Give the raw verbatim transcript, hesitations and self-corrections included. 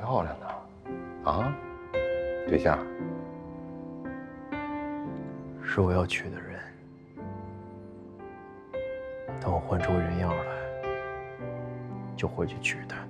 漂亮呢？啊，对象？ 是我要娶的人。等我换出人样来，就回去娶她。